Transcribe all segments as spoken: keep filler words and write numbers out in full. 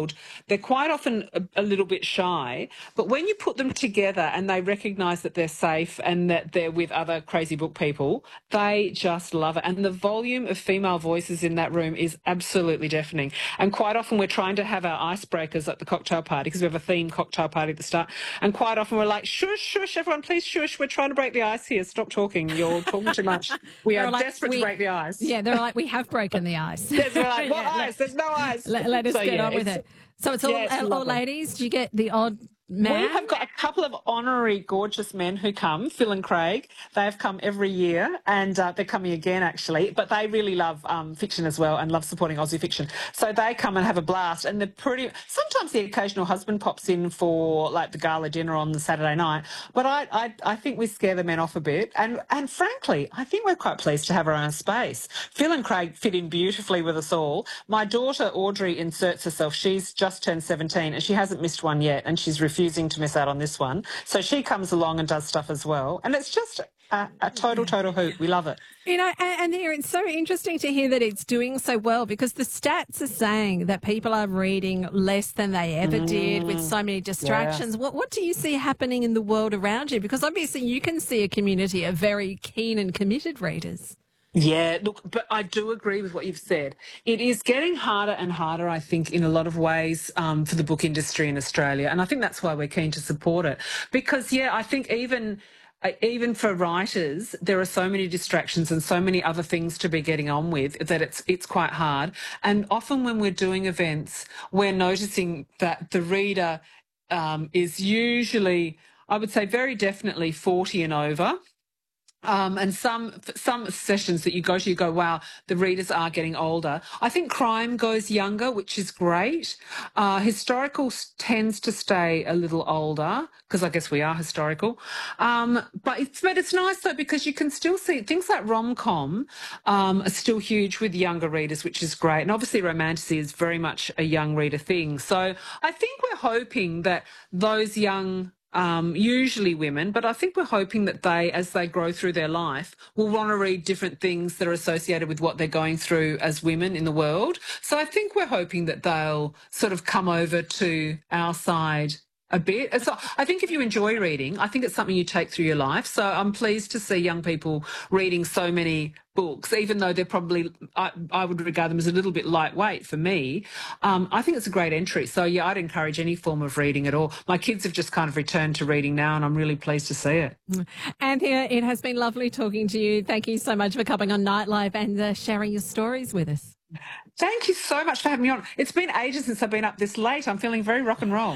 world, they're quite often a, a little bit shy. But when you put them together and they recognise that they're safe and that they're with other crazy book people, they just love it. And the volume of female voices in that room is absolutely deafening. And quite often we're trying to have our icebreakers at the cocktail party because we have a themed cocktail party at the start. And quite often we're like, shush, shush, everyone, please shush. We're trying to break the ice here. Stop talking. You're talking too much. We are like, desperate we, to break the ice. Yeah, they're like, we have broken the ice. Yes, we're like, what yeah, ice? There's no ice. Let, let us so, get yeah, on with it. So it's all, yeah, it's all ladies. Do you get the odd man? We have got a couple of honorary gorgeous men who come, Phil and Craig. They've come every year and uh, they're coming again, actually. But they really love um, fiction as well and love supporting Aussie fiction. So they come and have a blast. And they're pretty... Sometimes the occasional husband pops in for, like, the gala dinner on the Saturday night. But I, I, I think we scare the men off a bit. And, and frankly, I think we're quite pleased to have our own space. Phil and Craig fit in beautifully with us all. My daughter, Audrey, inserts herself. She's just turned seventeen and she hasn't missed one yet and she's refusing to miss out on this one. So she comes along and does stuff as well. And it's just a, a total, total hoot. We love it. You know, and, and here it's so interesting to hear that it's doing so well because the stats are saying that people are reading less than they ever mm. did with so many distractions. Yeah. What, what do you see happening in the world around you? Because obviously you can see a community of very keen and committed readers. Yeah, look, but I do agree with what you've said. It is getting harder and harder, I think, in a lot of ways um, for the book industry in Australia. And I think that's why we're keen to support it. Because, yeah, I think even... Even for writers, there are so many distractions and so many other things to be getting on with that it's it's quite hard. And often when we're doing events, we're noticing that the reader um, is usually, I would say very definitely forty and over. Um, and some some sessions that you go to, you go, wow, the readers are getting older. I think crime goes younger, which is great. Uh, historical tends to stay a little older because I guess we are historical. Um, but it's but it's nice though because you can still see things like rom-com um, are still huge with younger readers, which is great. And obviously romantasy is very much a young reader thing. So I think we're hoping that those young Um, usually women, but I think we're hoping that they, as they grow through their life, will want to read different things that are associated with what they're going through as women in the world. So I think we're hoping that they'll sort of come over to our side a bit. So I think if you enjoy reading, I think it's something you take through your life. So I'm pleased to see young people reading so many books, even though they're probably, I, I would regard them as a little bit lightweight for me. Um, I think it's a great entry. So, yeah, I'd encourage any form of reading at all. My kids have just kind of returned to reading now and I'm really pleased to see it. Anthea, it has been lovely talking to you. Thank you so much for coming on Nightlife and uh, sharing your stories with us. Thank you so much for having me on. It's been ages since I've been up this late. I'm feeling very rock and roll.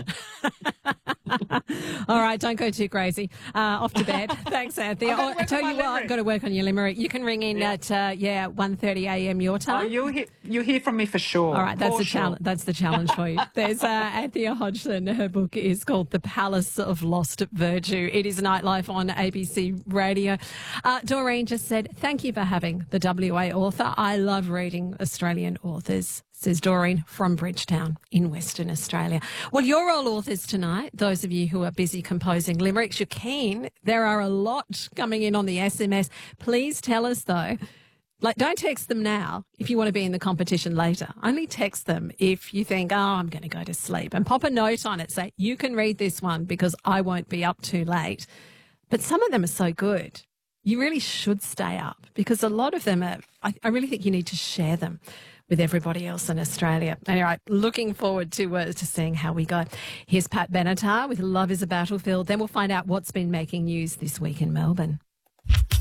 All right, don't go too crazy. Uh, off to bed. Thanks, Anthea. Oh, I tell you what, I've got to work on your limerick. You can ring in yeah. at uh, yeah one thirty a m your time. Oh, you'll hear, you'll hear from me for sure. All right, that's for the sure. challenge. That's the challenge for you. There's uh, Anthea Hodgson. Her book is called The Palace of Lost Virtue. It is Nightlife on A B C Radio. Uh, Doreen just said, thank you for having the W A author. I love reading Australian authors, says Doreen from Bridgetown in Western Australia. Well, you're all authors tonight, those of you who are busy composing limericks. You're keen. There are a lot coming in on the S M S. Please tell us, though, like, don't text them now if you want to be in the competition later. Only text them if you think, oh, I'm going to go to sleep. And pop a note on it. Say, you can read this one because I won't be up too late. But some of them are so good. You really should stay up because a lot of them are, I, I really think you need to share them with everybody else in Australia. Anyway, looking forward to uh, to seeing how we go. Here's Pat Benatar with Love is a Battlefield. Then we'll find out what's been making news this week in Melbourne.